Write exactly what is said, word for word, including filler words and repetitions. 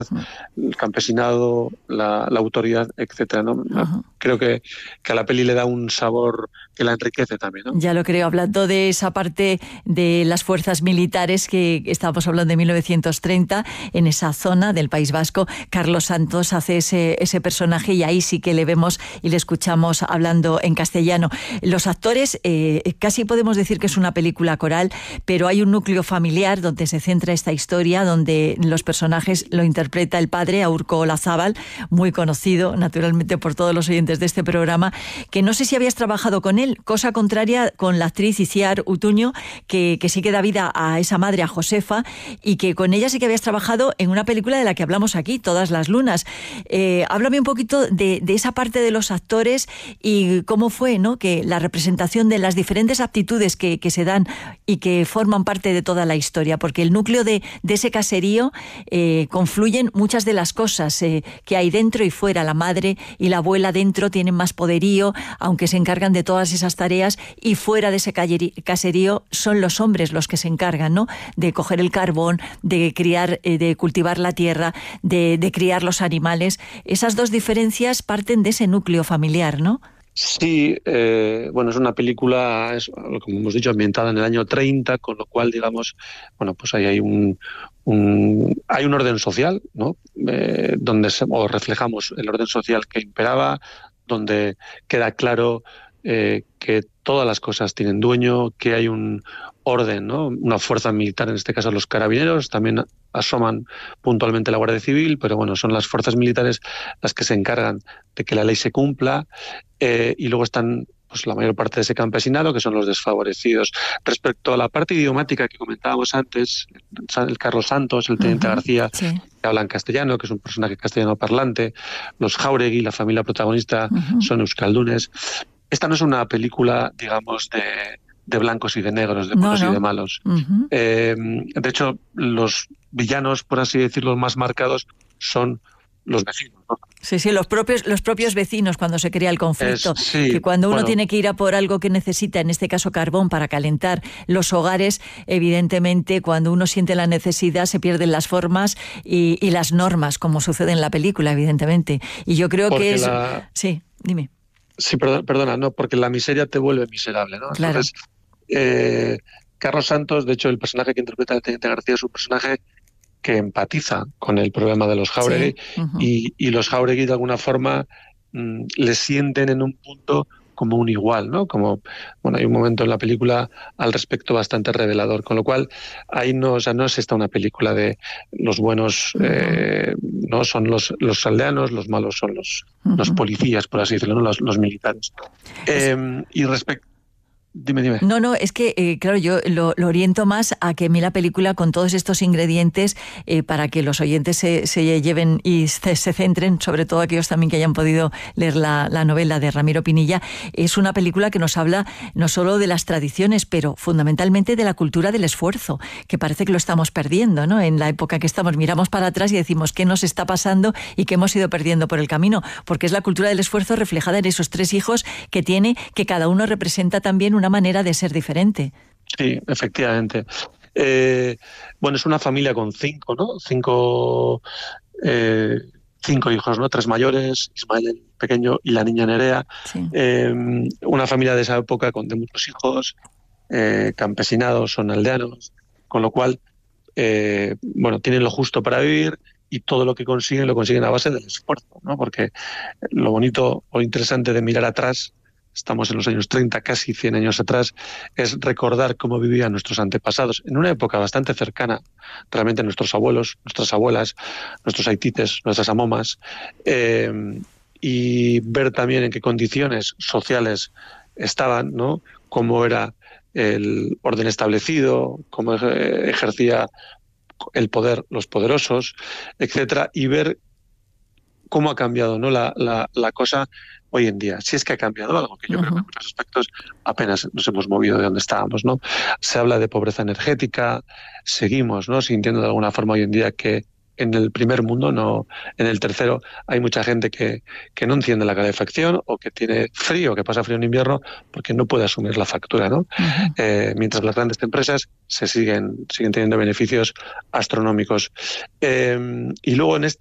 el campesinado, la, la autoridad, etcétera, ¿no? Ajá. Creo que, que a la peli le da un sabor que la enriquece también, ¿no? Ya lo creo, hablando de esa parte de las fuerzas militares que estábamos hablando de mil novecientos treinta, en esa zona del País Vasco, Carlos Santos hace ese, ese personaje y ahí sí que le vemos y le escuchamos hablando en castellano. Los actores, eh, casi podemos decir que es una película coral, pero hay un núcleo familiar donde se centra esta historia, donde los personajes lo interpreta el padre, Aurko Olazábal, muy conocido naturalmente por todos los oyentes de este programa, que no sé si habías trabajado con él, cosa contraria con la actriz Itziar Utuño, que, que sí que da vida a esa madre, a Josefa, y que con ella sí que habías trabajado en una película de la que hablamos aquí, Todas las lunas. Eh, háblame un poquito de, de esa parte de los actores y cómo fue, ¿no?, que la representación de las diferentes aptitudes que, que se dan y que forman parte de toda la historia, porque el núcleo de, de ese caserío eh, confluyen muchas de las cosas eh, que hay dentro y fuera. La madre y la abuela dentro tienen más poderío, aunque se encargan de todas esas tareas, y fuera de ese caserío son los hombres los que se encargan, ¿no?, de coger el carbón, de criar, eh, de cultivar la tierra, de, de criar los animales. Esas dos diferencias parten de ese núcleo familiar, ¿no? Sí, eh, bueno, es una película, es, como hemos dicho, ambientada en el año treinta, con lo cual, digamos, bueno, pues ahí hay un, un hay un orden social, ¿no?, eh, donde se, o reflejamos el orden social que imperaba, donde queda claro eh, que todas las cosas tienen dueño, que hay un orden, ¿no?, una fuerza militar, en este caso los carabineros, también asoman puntualmente la Guardia Civil, pero bueno, son las fuerzas militares las que se encargan de que la ley se cumpla, eh, y luego están pues la mayor parte de ese campesinado, que son los desfavorecidos. Respecto a la parte idiomática que comentábamos antes, el Carlos Santos, el teniente Uh-huh, García, sí, que habla en castellano, que es un personaje castellano parlante, los Jáuregui, la familia protagonista, uh-huh, son euskaldunes. Esta no es una película, digamos, de, de blancos y de negros, de no, buenos y no. de malos. Uh-huh. Eh, de hecho, los villanos, por así decirlo, más marcados son los vecinos, ¿no? Sí, sí, los propios, los propios vecinos cuando se crea el conflicto, Es, sí, que cuando uno bueno, tiene que ir a por algo que necesita, en este caso carbón, para calentar los hogares, evidentemente cuando uno siente la necesidad se pierden las formas y, y las normas, como sucede en la película, evidentemente. Y yo creo que es... la... Sí, dime. Sí, perdona, perdona, no, porque la miseria te vuelve miserable, ¿no? Claro. Entonces, eh, Carlos Santos, de hecho, el personaje que interpreta el teniente García es un personaje que empatiza con el problema de los Jáuregui, Sí. Uh-huh. y, y los Jáuregui de alguna forma mmm, le sienten en un punto como un igual, ¿no? Como, bueno, hay un momento en la película al respecto bastante revelador, con lo cual ahí no, o sea, no es esta una película de los buenos, Uh-huh. eh, no son los, los aldeanos, los malos son los, uh-huh. los policías, por así decirlo, ¿no? los, los militares. Es... Eh, y respecto Dime, dime. No, no, es que, eh, claro, yo lo, lo oriento más a que a mí la película, con todos estos ingredientes, eh, para que los oyentes se, se lleven y se, se centren, sobre todo aquellos también que hayan podido leer la, la novela de Ramiro Pinilla, es una película que nos habla no solo de las tradiciones, pero fundamentalmente de la cultura del esfuerzo, que parece que lo estamos perdiendo, ¿no? En la época que estamos, miramos para atrás y decimos qué nos está pasando y qué hemos ido perdiendo por el camino, porque es la cultura del esfuerzo reflejada en esos tres hijos que tiene, que cada uno representa también una manera de ser diferente. Sí, efectivamente. Eh, bueno, es una familia con cinco, ¿no? Cinco, eh, cinco hijos, ¿no? Tres mayores, Ismael el pequeño y la niña Nerea. Sí. Eh, una familia de esa época con de muchos hijos, eh, campesinados, son aldeanos, con lo cual, eh, bueno, tienen lo justo para vivir y todo lo que consiguen lo consiguen a base del esfuerzo, ¿no? Porque lo bonito o interesante de mirar atrás, estamos en los años treinta, casi cien años atrás, es recordar cómo vivían nuestros antepasados en una época bastante cercana, realmente nuestros abuelos, nuestras abuelas, nuestros haitites, nuestras amomas, eh, y ver también en qué condiciones sociales estaban, ¿no? Cómo era el orden establecido, cómo ejercía el poder los poderosos, etcétera, y ver cómo ha cambiado, ¿no? la, la, la cosa hoy en día. Si es que ha cambiado algo, que yo uh-huh. creo que en muchos aspectos apenas nos hemos movido de donde estábamos, ¿no? Se habla de pobreza energética, seguimos, ¿no?, sintiendo de alguna forma hoy en día que en el primer mundo, no en el tercero. Hay mucha gente que, que no enciende la calefacción o que tiene frío, que pasa frío en invierno porque no puede asumir la factura, ¿no? Uh-huh. Eh, mientras las grandes empresas se siguen, siguen teniendo beneficios astronómicos. Eh, y luego en este